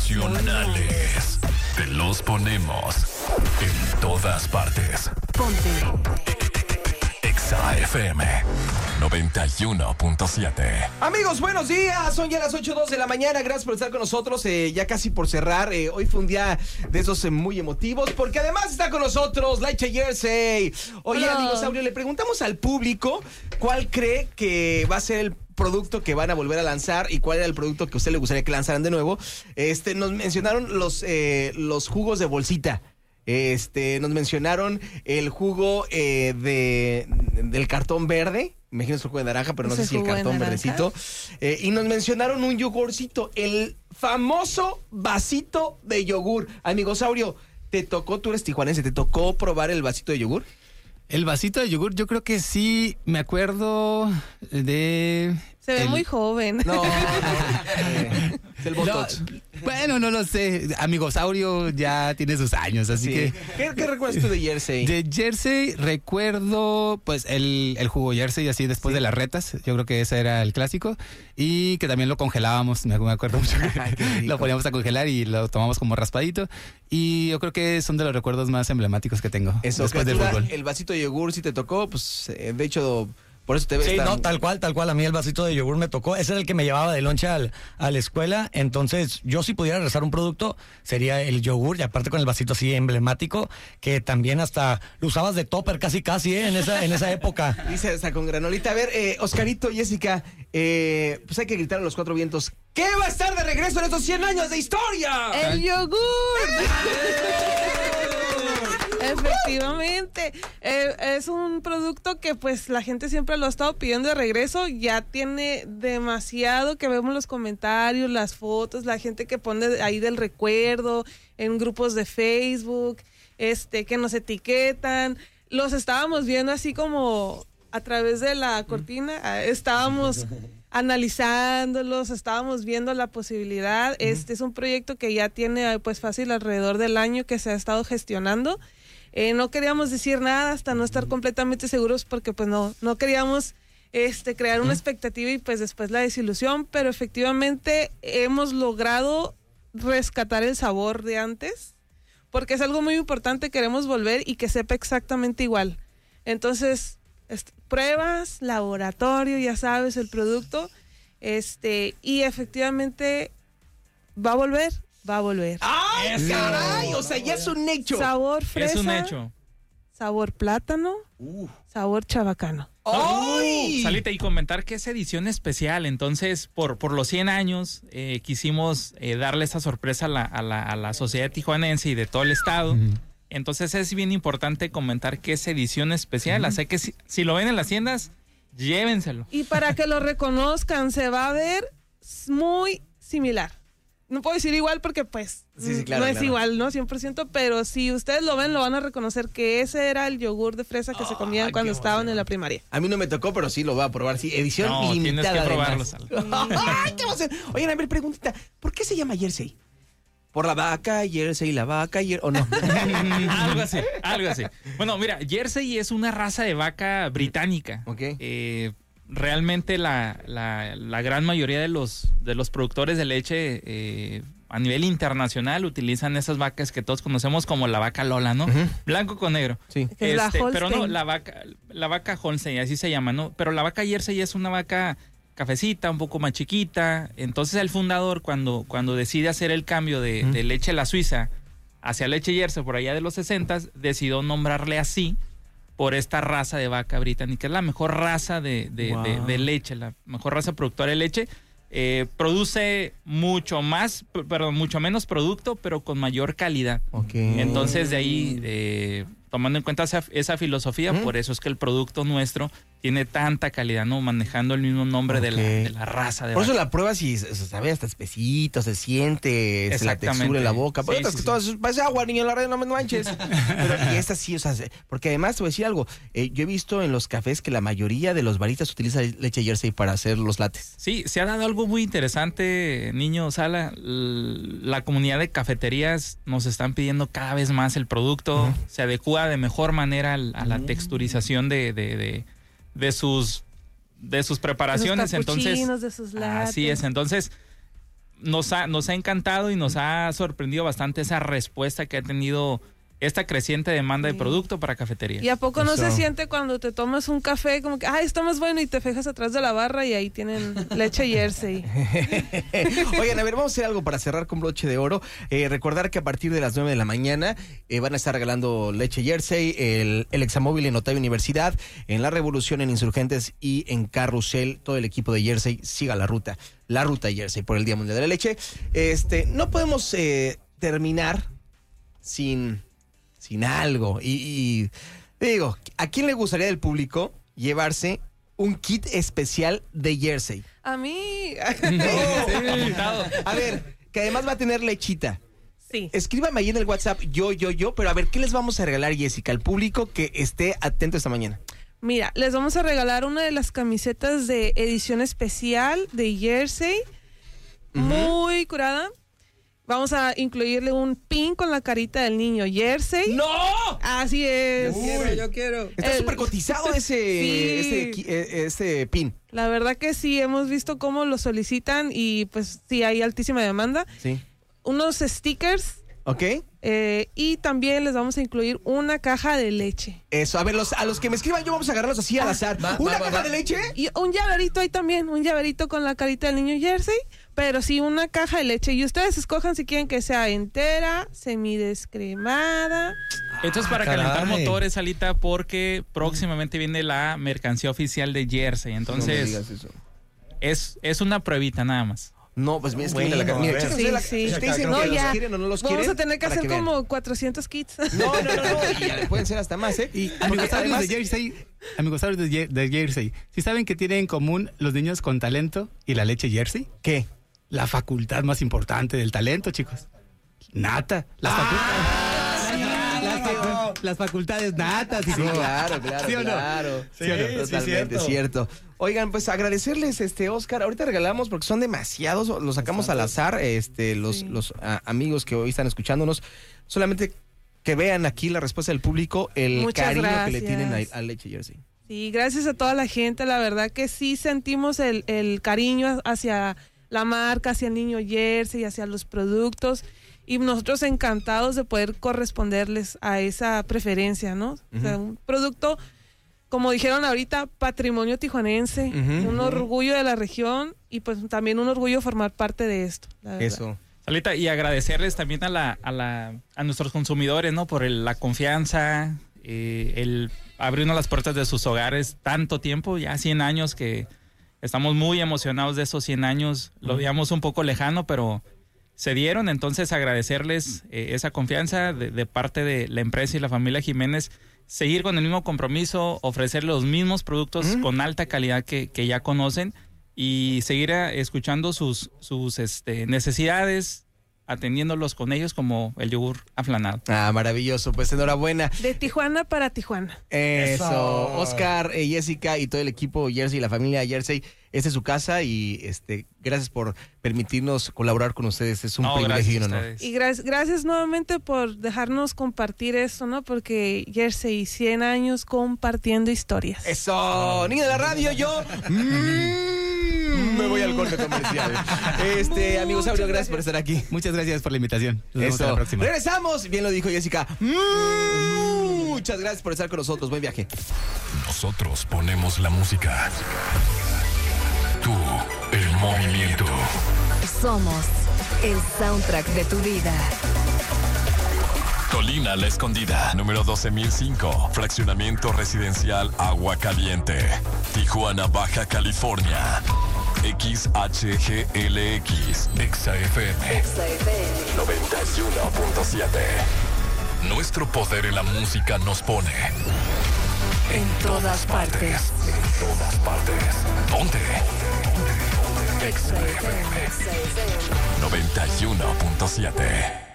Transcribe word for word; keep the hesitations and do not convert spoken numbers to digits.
nacionales. Te los ponemos en todas partes. Ponte Exa F M noventa y uno punto siete. Amigos, buenos días. Son ya las ocho dos de la mañana. Gracias por estar con nosotros. Eh, ya casi por cerrar. Eh, hoy fue un día de esos eh, muy emotivos, porque además está con nosotros Leche Jersey. Oye, Hola. amigos, Aureo, le preguntamos al público cuál cree que va a ser el producto que van a volver a lanzar y cuál era el producto que a usted le gustaría que lanzaran de nuevo. Este, nos mencionaron los, eh, los jugos de bolsita. Este, nos mencionaron el jugo eh, de del cartón verde. Imagino el jugo de naranja, pero no sé si el cartón verdecito. Eh, y nos mencionaron un yogurcito, el famoso vasito de yogur. Amigosaurio, ¿te tocó, tú eres tijuanense, te tocó probar el vasito de yogur? El vasito de yogur, yo creo que sí, me acuerdo de... Se ve el... muy joven. No, no, eh, es el Botox. No, bueno, no lo sé. Amigosaurio ya tiene sus años, así Sí. que... ¿Qué, ¿Qué recuerdas tú de Jersey? De Jersey recuerdo pues el, el jugo Jersey así después Sí. de las retas. Yo creo que ese era el clásico. Y que también lo congelábamos, me me acuerdo mucho. Ay, qué rico. Lo poníamos a congelar y lo tomamos como raspadito. Y yo creo que son de los recuerdos más emblemáticos que tengo Eso, después del criatura, fútbol. el vasito de yogur si te tocó, pues eh, de hecho, por eso te ves Sí, tan- no, tal cual, tal cual. A mí el vasito de yogur me tocó. Ese era el que me llevaba de lonche al, a la escuela. Entonces, yo si pudiera rezar un producto, sería el yogur. Y aparte con el vasito así emblemático, que también hasta lo usabas de topper casi casi, ¿eh? En esa, en esa época. Dice hasta con granolita. A ver, eh, Oscarito, Jessica, eh, pues hay que gritar a los cuatro vientos. ¿Qué va a estar de regreso en estos cien años de historia? ¡El yogur! Efectivamente, eh, es un producto que pues la gente siempre lo ha estado pidiendo de regreso, ya tiene demasiado que vemos los comentarios, las fotos, la gente que pone ahí del recuerdo en grupos de Facebook, este, que nos etiquetan, los estábamos viendo así como a través de la cortina, ah, estábamos analizándolos, estábamos viendo la posibilidad. Este es un proyecto que ya tiene pues fácil alrededor del año que se ha estado gestionando. Eh, no queríamos decir nada hasta no estar completamente seguros porque pues no, no queríamos este, crear una expectativa y pues después la desilusión, pero efectivamente hemos logrado rescatar el sabor de antes porque es algo muy importante, queremos volver y que sepa exactamente igual. Entonces, est- pruebas, laboratorio, ya sabes, el producto, este, y efectivamente va a volver, va a volver. ¡Ay, caray! O sea, ya es un hecho. Sabor fresa. Es un hecho. Sabor plátano, sabor chabacano. ¡Ay! Salite y comentar que es edición especial, entonces por, por los cien años eh, quisimos eh, darle esa sorpresa a la, a, la, a la sociedad tijuanense y de todo el estado. Ujú. Entonces es bien importante comentar que es edición especial, así que si, si lo ven en las tiendas, llévenselo. Y para que lo reconozcan, se va a ver muy similar. No puedo decir igual porque pues Sí, sí, claro, no es claro. igual, ¿no? cien por ciento, pero si ustedes lo ven, lo van a reconocer que ese era el yogur de fresa que se comían cuando estaban en la primaria. A mí no me tocó, pero sí lo voy a probar. Sí, edición No, tienes ilimitada. que probarlo, además. Sal. ¡Ay, qué emoción! Oigan, a ver, preguntita. ¿Por qué se llama Jersey? ¿Por la vaca, Jersey, la vaca, Jer- o no? Algo así, algo así. Bueno, mira, Jersey es una raza de vaca británica. Ok. Eh, realmente la, la, la gran mayoría de los, de los productores de leche eh, a nivel internacional utilizan esas vacas que todos conocemos como la vaca Lola, ¿no? Ujú. Blanco con negro. Sí. Que es la pero no, Holstein. la vaca, la vaca Holstein, así se llama, ¿no? Pero la vaca Jersey es una vaca cafecita, un poco más chiquita. Entonces el fundador, cuando, cuando decide hacer el cambio de, de leche la Suiza hacia leche Jersey por allá de los sesentas, decidió nombrarle así por esta raza de vaca británica. Es la mejor raza de, de, Wow. de, de leche, la mejor raza productora de leche. Eh, produce mucho más, p- perdón, mucho menos producto, pero con mayor calidad. Ok. Entonces, de ahí, eh, tomando en cuenta esa, esa filosofía, ¿Mm? por eso es que el producto nuestro tiene tanta calidad, ¿no? Manejando el mismo nombre de, la, Ok. de la raza de Por eso vaca. la pruebas y se se sabe hasta espesito, se siente, es la Exactamente. textura en la boca. Por Sí, otras sí, que sí. todas, parece agua, niño, en la red, no me manches. Pero, y esta sí, o sea, se- porque además te voy a decir algo. eh, yo he visto en los cafés que la mayoría de los baristas utilizan leche Jersey para hacer los lates. Sí, se ha dado algo muy interesante, niño Sala. L- La comunidad de cafeterías nos están pidiendo cada vez más el producto. Ujú. Se adecua de mejor manera al- a la texturización de, de, de, de sus de sus preparaciones. De sus Entonces, capuchinos, de sus lattes. así es. Entonces, nos ha, nos ha encantado y nos ha sorprendido bastante esa respuesta que ha tenido esta creciente demanda sí. de producto para cafeterías. ¿Y a poco no Eso. se siente cuando te tomas un café como que, ay, está más bueno y te fijas atrás de la barra y ahí tienen leche Jersey? Oigan, a ver, vamos a hacer algo para cerrar con broche de oro. Eh, recordar que a partir de las nueve de la mañana eh, van a estar regalando leche Jersey, el, el Examóvil en Otavio Universidad, en La Revolución, en Insurgentes y en Carrusel. Todo el equipo de Jersey siga la ruta, la ruta Jersey por el Día Mundial de la Leche. Este, no podemos eh, terminar sin... sin algo. Y, y digo, ¿a quién le gustaría del público llevarse un kit especial de Jersey? A mí... Oh, a ver, que además va a tener lechita. Sí. Escríbame ahí en el WhatsApp, yo, yo, yo, pero a ver, ¿qué les vamos a regalar, Jessica, al público que esté atento esta mañana? Mira, les vamos a regalar una de las camisetas de edición especial de Jersey. Uh-huh. Muy curada. Vamos a incluirle un pin con la carita del niño Jersey. ¡No! Así es. Yo quiero, yo quiero. Está El- súper cotizado ese, Sí. ese, qui- eh, ese pin. La verdad que sí, hemos visto cómo lo solicitan y pues sí, hay altísima demanda. Sí. Unos stickers ¿Ok? eh, y también les vamos a incluir una caja de leche. Eso, a ver, los, a los que me escriban yo vamos a agarrarlos así al azar. va, ¿Una va, va, caja va. de leche? Y un llaverito ahí también, un llaverito con la carita del niño Jersey, pero sí una caja de leche. Y ustedes escojan si quieren que sea entera, semidescremada. Esto es para caray. calentar motores, Alita, porque próximamente viene la mercancía oficial de Jersey. No me Entonces, digas eso. es, es una pruebita nada más. No, pues mira, es que Bueno, mira la caja. a Mira, ver. chéquense Sí, la- sí. si ustedes dicen No, que ya. los quieren o no los quieren. Vamos a tener que para hacer vean. como cuatrocientos kits. No, no, no, no. Y ya pueden ser hasta más, ¿eh? Y Porque amigos además- de Jersey, amigos de, Jer- de Jersey, ¿sí saben que tienen en común los niños con talento y la leche Jersey? ¿Qué? La facultad más importante del talento, chicos. Nata. Las, facultades, las, facu- las facultades natas. Sí, claro, claro, ¿Sí o no? claro. Sí, sí, Totalmente cierto. cierto. Oigan, pues agradecerles, este, Oscar. Ahorita regalamos porque son demasiados, los sacamos al azar, este, los, Sí. los a, amigos que hoy están escuchándonos. Solamente que vean aquí la respuesta del público, el Muchas cariño que le gracias. tienen a, a Leche Jersey. Sí, gracias a toda la gente, la verdad que sí sentimos el, el cariño hacia la marca, hacia el niño Jersey, hacia los productos y nosotros encantados de poder corresponderles a esa preferencia, ¿no? O sea, un producto, como dijeron ahorita, patrimonio tijuanense, Ujú, un ujú. orgullo de la región y pues también un orgullo formar parte de esto. la verdad. Eso. Alita, y agradecerles también a la, a la, a nuestros consumidores, ¿no? Por el- la confianza, eh, el abrirnos las puertas de sus hogares tanto tiempo, ya cien años que estamos muy emocionados de esos cien años. Lo veíamos un poco lejano, pero se dieron. Entonces agradecerles eh, esa confianza de, de parte de la empresa y la familia Jiménez. Seguir con el mismo compromiso, ofrecer los mismos productos Mm. con alta calidad que, que ya conocen y seguir eh, escuchando sus, sus este, necesidades, atendiéndolos con ellos como el yogur aflanado. Ah, maravilloso. Pues enhorabuena. De Tijuana para Tijuana. Eso. Eso. Oscar, eh, Jessica y todo el equipo Jersey, la familia Jersey, esta es su casa y este, gracias por permitirnos colaborar con ustedes. Es un No, privilegio y un gracias a honor. ustedes. Y gracias, gracias nuevamente por dejarnos compartir esto, ¿no? Porque Jersey, cien años compartiendo historias. Eso, niña de la radio, yo mm, me voy al corte comercial. Este, amigo Saurio, gracias por estar aquí. Muchas gracias por la invitación. Nos vemos Eso. a la próxima. Regresamos, bien lo dijo Jessica. Mm, muchas gracias por estar con nosotros. Buen viaje. Nosotros ponemos la música. Tú, el movimiento. Somos el soundtrack de tu vida. Colina La Escondida, número doce mil cinco. Fraccionamiento residencial Agua Caliente. Tijuana, Baja California. X H G L X. Exa F M. noventa y uno punto siete. Nuestro poder en la música nos pone. En todas partes. En todas partes. Ponte. Exa F M. noventa y uno punto siete.